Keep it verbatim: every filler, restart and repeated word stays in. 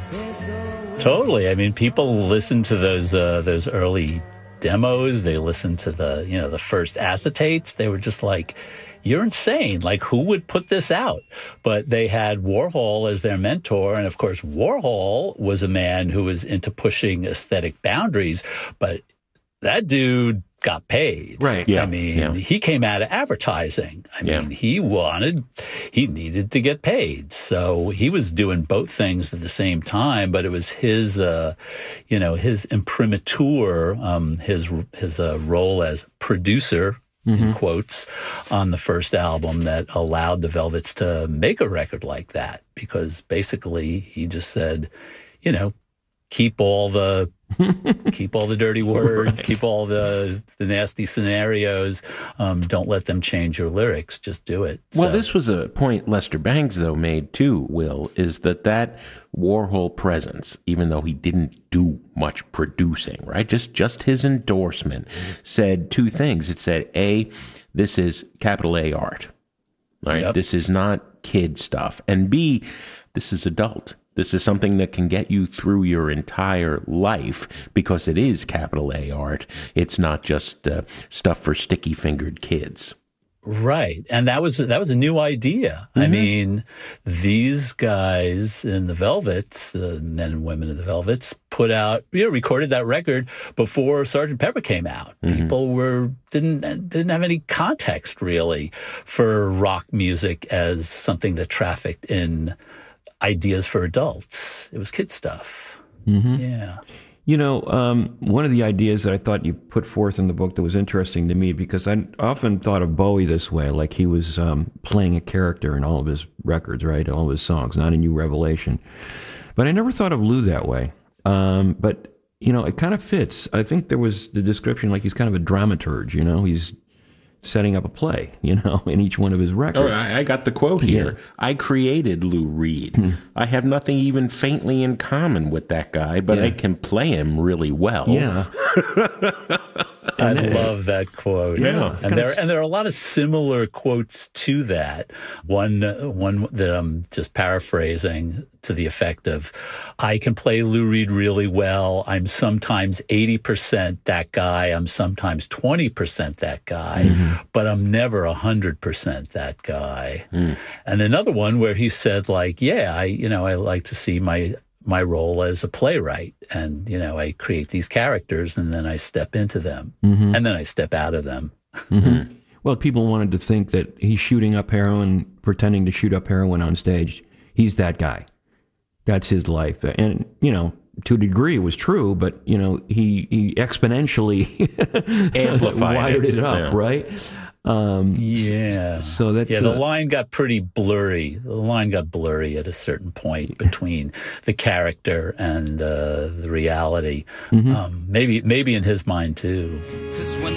Totally. I mean, people listen to those uh, those early demos. They listened to the, you know, the first acetates. They were just like, you're insane. Like, who would put this out? But they had Warhol as their mentor. And, of course, Warhol was a man who was into pushing aesthetic boundaries. But that dude got paid. Right. Yeah. I mean, yeah. he came out of advertising. I yeah. mean, he wanted, he needed to get paid. So he was doing both things at the same time, but it was his, uh, you know, his imprimatur, um, his, his, uh, role as producer, mm-hmm. in quotes, on the first album that allowed the Velvets to make a record like that. Because basically he just said, you know, keep all the keep all the dirty words, right. keep all the the nasty scenarios. Um, don't let them change your lyrics. Just do it. Well, so. This was a point Lester Bangs, though, made too, Will, is that that Warhol presence, even though he didn't do much producing, right? Just, just his endorsement said two things. It said, A, this is capital A art, right? Yep. This is not kid stuff. And B, this is adult. This is something that can get you through your entire life because it is capital A art. It's not just uh, stuff for sticky-fingered kids. Right. And that was that was a new idea. Mm-hmm. I mean, these guys in the Velvets, the men and women of the Velvets, put out, you know, recorded that record before Sergeant Pepper came out. Mm-hmm. People were didn't didn't have any context really for rock music as something that trafficked in ideas for adults. It was kid stuff. Mm-hmm. Yeah. You know, um, one of the ideas that I thought you put forth in the book that was interesting to me, because I often thought of Bowie this way, like he was um, playing a character in all of his records, right? All of his songs, not a new revelation. But I never thought of Lou that way. Um, but, you know, it kind of fits. I think there was the description, like he's kind of a dramaturge, you know? He's setting up a play, you know, in each one of his records. Oh, I, I got the quote here. Yeah. I created Lou Reed. Hmm. I have nothing even faintly in common with that guy, but yeah. I can play him really well. Yeah. I love that quote. Yeah. And there, and there are a lot of similar quotes to that. One, one that I'm just paraphrasing to the effect of, I can play Lou Reed really well. I'm sometimes eighty percent that guy. I'm sometimes twenty percent that guy, mm-hmm. but I'm never one hundred percent that guy. Mm. And another one where he said, like, yeah, I, you know, I like to see my, my role as a playwright, and, you know, I create these characters and then I step into them, mm-hmm. and then I step out of them. Mm-hmm. Well, people wanted to think that he's shooting up heroin, pretending to shoot up heroin on stage. He's that guy. That's his life. And, you know, to a degree it was true, but, you know, he, he exponentially amplified wired it, it up, yeah. right? Um, yeah. So that's yeah. The uh, line got pretty blurry. The line got blurry at a certain point between the character and uh, the reality. Mm-hmm. Um, maybe, maybe in his mind too. 'Cause when